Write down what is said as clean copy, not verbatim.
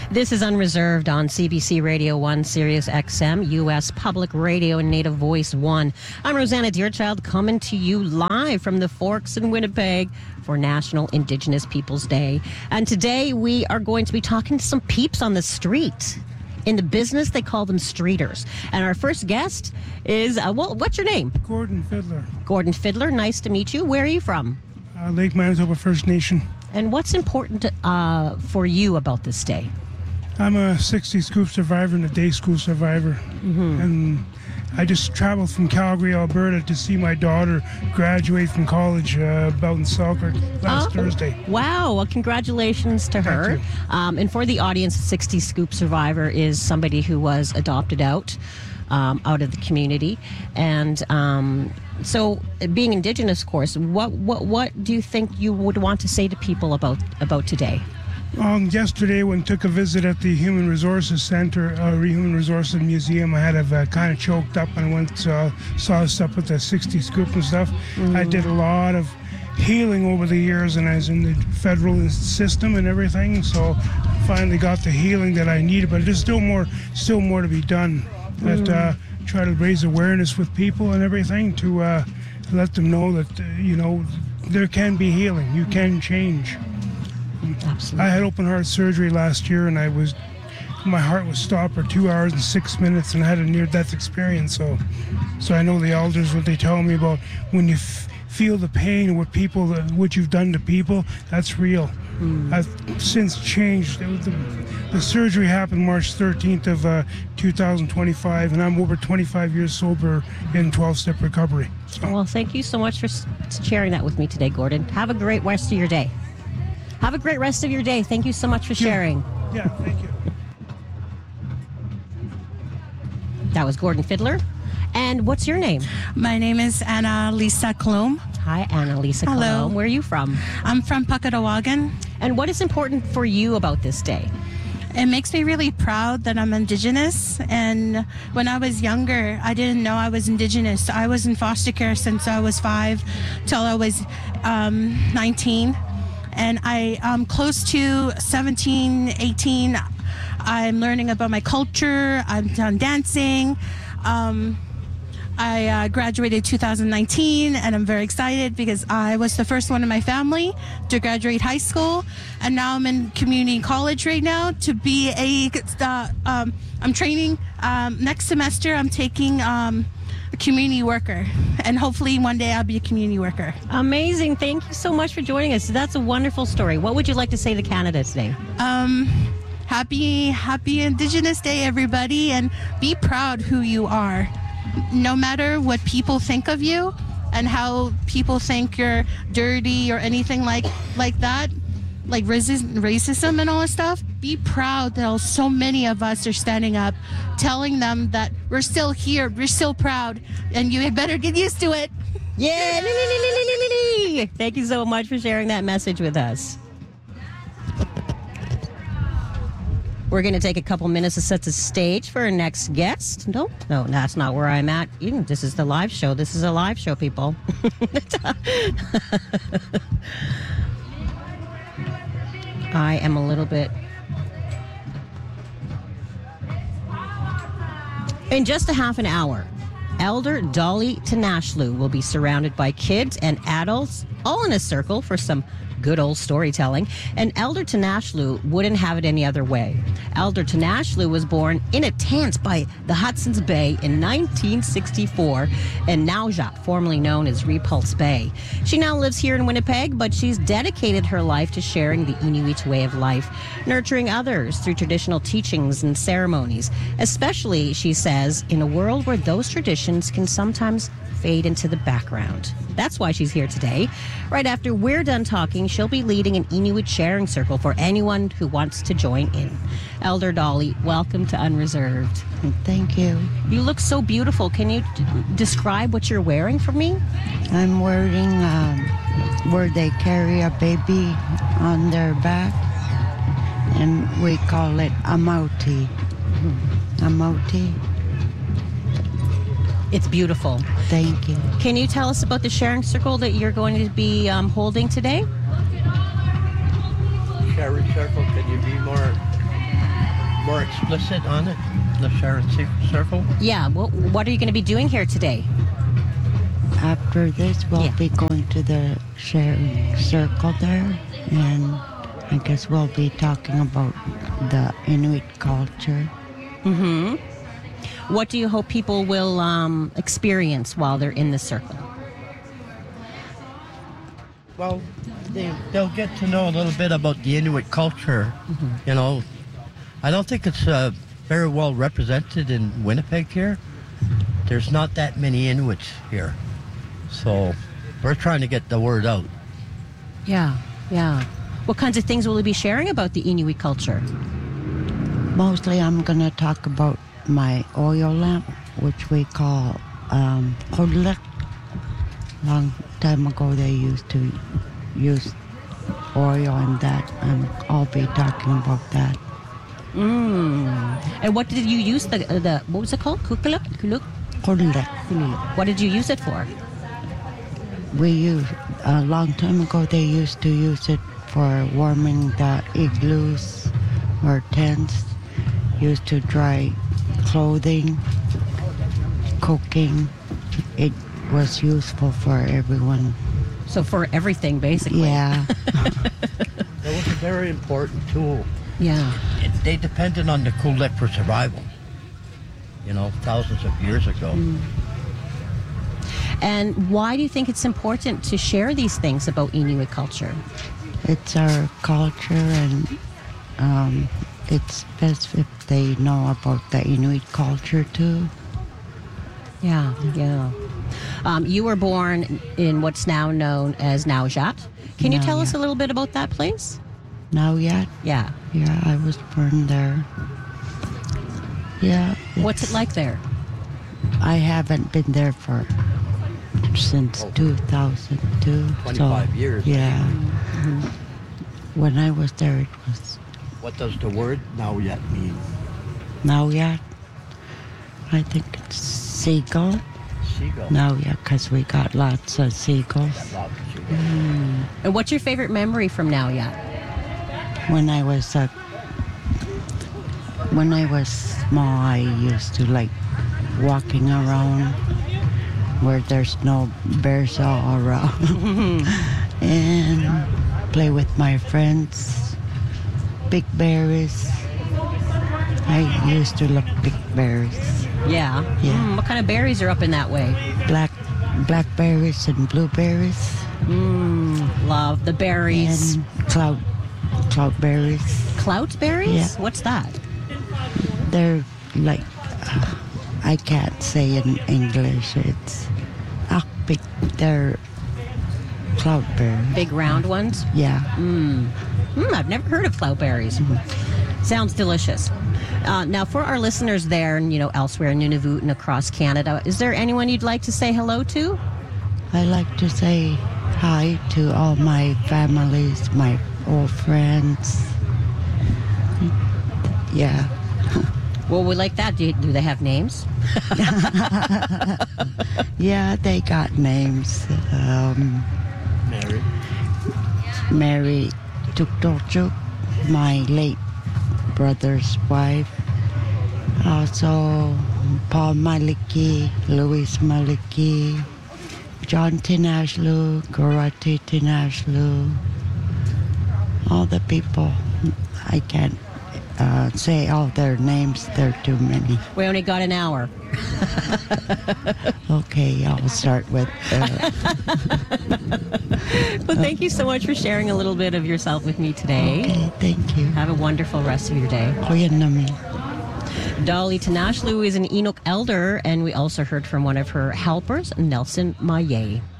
This is Unreserved on CBC Radio 1, Sirius XM, U.S. Public Radio, and Native Voice 1. I'm Rosanna Deerchild, coming to you live from the Forks in Winnipeg for National Indigenous Peoples Day. And today we are going to be talking to some peeps on the street. In the business, they call them streeters. And our first guest is, what's your name? Gordon Fiddler. Gordon Fiddler, nice to meet you. Where are you from? Lake Manitoba First Nation. And what's important for you about this day? I'm a 60 scoop survivor and a day school survivor. Mm-hmm. And I just traveled from Calgary, Alberta to see my daughter graduate from college out in Selkirk last Thursday. Wow. Well, congratulations to her. And for the audience, 60 scoop survivor is somebody who was adopted out of the community. And so being Indigenous, of course, what do you think you would want to say to people about today? Yesterday, when I took a visit at the Human Resources Center, Human Resources Museum, I had kind of choked up and went saw stuff with the 60 scoop and stuff. Mm. I did a lot of healing over the years, and I was in the federal system and everything, so finally got the healing that I needed. But there's still more to be done. That try to raise awareness with people and everything to let them know that there can be healing. You can change. Absolutely. I had open heart surgery last year, and my heart was stopped for 2 hours and 6 minutes, and I had a near-death experience. So I know the elders, what they tell me about when you feel the pain, what you've done to people, that's real. I've since changed. The surgery happened March 13th of 2025, and I'm over 25 years sober in 12-step recovery. So. Well, thank you so much for sharing that with me today, Gordon. Have a great rest of your day. Have a great rest of your day. Thank you so much for sharing. Yeah, thank you. That was Gordon Fiddler. And what's your name? My name is Anna Lisa Klum. Hi, Anna Lisa Klum. Hello. Where are you from? I'm from Puckatawagan. And what is important for you about this day? It makes me really proud that I'm Indigenous. And when I was younger, I didn't know I was Indigenous. I was in foster care since I was 5 till I was 19. And I'm close to 17, 18. I'm learning about my culture. I'm done dancing. I graduated 2019, and I'm very excited because I was the first one in my family to graduate high school. And now I'm in community college right now to be I'm training. Next semester, I'm taking a community worker, and hopefully one day I'll be a community worker. Amazing. Thank you so much for joining us. That's a wonderful story. What would you like to say to Canada today? Happy Indigenous Day, everybody, and be proud who you are. No matter what people think of you and how people think you're dirty or anything like that, like racism and all that stuff, be proud that so many of us are standing up, telling them that we're still here, we're still proud, and you better get used to it. Yeah! Thank you so much for sharing that message with us. We're going to take a couple minutes to set the stage for our next guest. No, that's not where I'm at. This is the live show. This is a live show, people. I am a little bit... In just a half an hour, Elder Dolly Tinashlu will be surrounded by kids and adults, all in a circle for some good old storytelling, and Elder Tinashlu wouldn't have it any other way. Elder Tinashlu was born in a tent by the Hudson's Bay in 1964 in Naujac, formerly known as Repulse Bay. She now lives here in Winnipeg, but she's dedicated her life to sharing the Inuit way of life, nurturing others through traditional teachings and ceremonies, especially, she says, in a world where those traditions can sometimes fade into the background. That's why she's here today. Right after we're done talking, she'll be leading an Inuit sharing circle for anyone who wants to join in. Elder Dolly, welcome to Unreserved. Thank you. You look so beautiful. Can you describe what you're wearing for me? I'm wearing where they carry a baby on their back, and we call it a mauti. A mauti. It's beautiful. Thank you. Can you tell us about the sharing circle that you're going to be holding today? Sharing circle, can you be more more explicit on it, the Sharon Circle? Yeah, well, what are you going to be doing here today? After this, we'll Yeah. be going to the sharing circle there, and I guess we'll be talking about the Inuit culture. What do you hope people will experience while they're in the circle? Well, they'll get to know a little bit about the Inuit culture. You know, I don't think it's very well represented in Winnipeg here. There's not that many Inuits here. So we're trying to get the word out. Yeah, yeah. What kinds of things will you be sharing about the Inuit culture? Mostly, I'm going to talk about my oil lamp, which we call kodlek. Long time ago, they used to use oil in that, and I'll be talking about that. And what did you use the what was it called? Kuluk? Kodlek. What did you use it for? We use a long time ago. They used to use it for warming the igloos or tents. Used to dry clothing, cooking. It was useful for everyone. So for everything, basically. Yeah. It was a very important tool. Yeah. They depended on the Kulek for survival. You know, thousands of years ago. And why do you think it's important to share these things about Inuit culture? It's our culture, and it's best if they know about the Inuit culture too. Yeah, yeah. You were born in what's now known as Naujat. Can you tell us Naujat. a little bit about that place? Now yet? Yeah. Yeah, I was born there. Yeah. What's it like there? I haven't been there since 2002. 25 years. Yeah. When I was there, it was What does the word now yet mean? now yet. I think it's seagull. Seagull. Now yet, because we got lots of seagulls. Lots of seagulls. And what's your favorite memory from Naujat? When I was small, I used to like walking around where there's no bears all around and play with my friends. Big berries. I used to love big berries. Yeah. Yeah. What kind of berries are up in that way? Blackberries and blueberries Love the berries. and cloudberries. Cloutberries? Yeah. What's that? They're like, I can't say in English. It's big. They're cloudberries. Big round ones? Yeah. I've never heard of cloutberries. Sounds delicious. Now, for our listeners there and, elsewhere in Nunavut and across Canada, is there anyone you'd like to say hello to? I like to say hi to all my families, my old friends. Yeah. Well, we like that. Do they have names? Yeah, they got names. Mary. Mary Tuktorchuk, my late brother's wife. Also, Paul Maliki, Louis Maliki, John Tinashlu, Gorati Tinashlu. All the people. I can't say all their names. There are too many. We only got an hour. Okay, I'll start with... Well, thank you so much for sharing a little bit of yourself with me today. Okay, thank you. Have a wonderful rest of your day. Kuyanami. Dolly Tinashlu is an Inuk elder, and we also heard from one of her helpers, Nelson Maye.